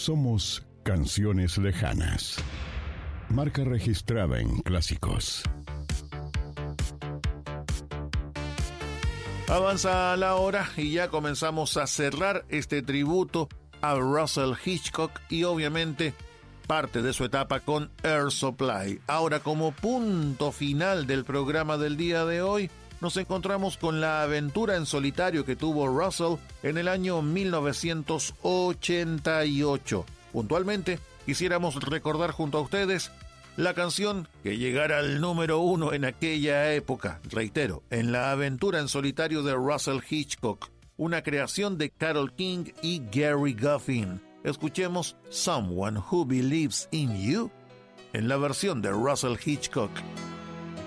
Somos Canciones Lejanas. Marca registrada en Clásicos. Avanza la hora y ya comenzamos a cerrar este tributo a Russell Hitchcock y obviamente parte de su etapa con Air Supply. Ahora, como punto final del programa del día de hoy, nos encontramos con la aventura en solitario que tuvo Russell en el año 1988. Puntualmente, quisiéramos recordar junto a ustedes la canción que llegara al número 1 en aquella época. Reitero, en la aventura en solitario de Russell Hitchcock, una creación de Carole King y Gary Goffin. Escuchemos Someone Who Believes in You en la versión de Russell Hitchcock.